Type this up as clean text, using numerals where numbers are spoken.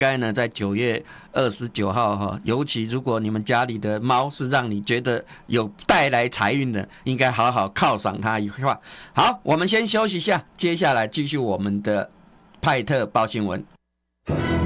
该呢，在9月29号哈，尤其如果你们家里的猫是让你觉得有带来财运的，应该好好犒赏它一话。好，我们先休息一下，接下来继续我们的派特报新闻。